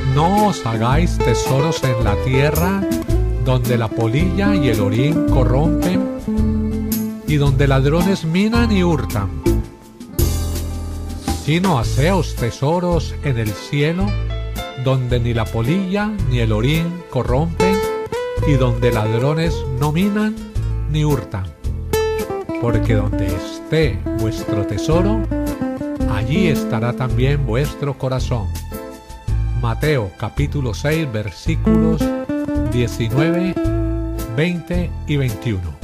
No os hagáis tesoros en la tierra, donde la polilla y el orín corrompen, y donde ladrones minan y hurtan, sino haceos tesoros en el cielo, donde ni la polilla ni el orín corrompen, y donde ladrones no minan ni hurtan. Porque donde esté vuestro tesoro, allí estará también vuestro corazón. Mateo capítulo 6 versículos 19, 20 y 21.